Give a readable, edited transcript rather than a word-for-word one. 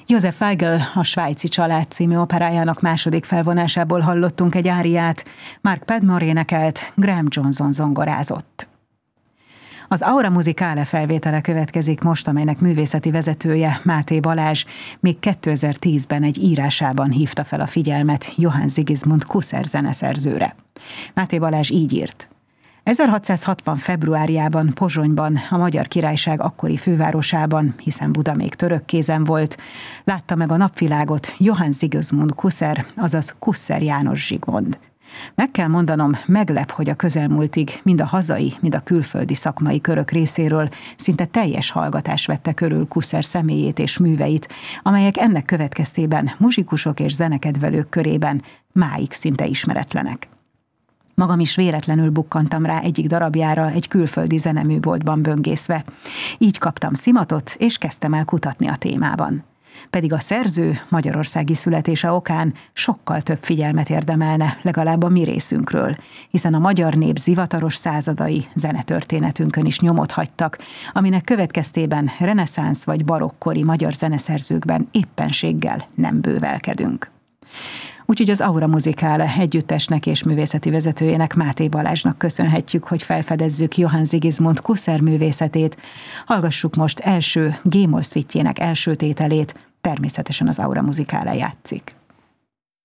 Josef Weigl a Svájci család című operájának második felvonásából hallottunk egy áriát, Mark Padmore énekelt, Graham Johnson zongorázott. Az Aura Musicale felvétele következik most, amelynek művészeti vezetője, Máté Balázs, még 2010-ben egy írásában hívta fel a figyelmet Johann Sigismund Kusser zeneszerzőre. Máté Balázs így írt: 1660. februárjában Pozsonyban, a Magyar Királyság akkori fővárosában, hiszen Buda még török kézen volt, látta meg a napvilágot Johann Sigismund Kusser, azaz Kusser János Zsigmond. Meg kell mondanom, meglep, hogy a közelmúltig mind a hazai, mind a külföldi szakmai körök részéről szinte teljes hallgatás vette körül Kusser személyét és műveit, amelyek ennek következtében muzsikusok és zenekedvelők körében máig szinte ismeretlenek. Magam is véletlenül bukkantam rá egyik darabjára egy külföldi zeneműboltban böngészve. Így kaptam szimatot, és kezdtem el kutatni a témában. Pedig a szerző magyarországi születése okán sokkal több figyelmet érdemelne, legalább a mi részünkről, hiszen a magyar nép zivataros századai zenetörténetünkön is nyomot hagytak, aminek következtében reneszánsz vagy barokkori magyar zeneszerzőkben éppenséggel nem bővelkedünk. Úgyhogy az Aura Musicale együttesnek és művészeti vezetőjének, Máté Balázsnak köszönhetjük, hogy felfedezzük Johann Sigismund Kusser művészetét. Hallgassuk most első G-moll szvitjének első tételét, természetesen az Aura Musicale játszik.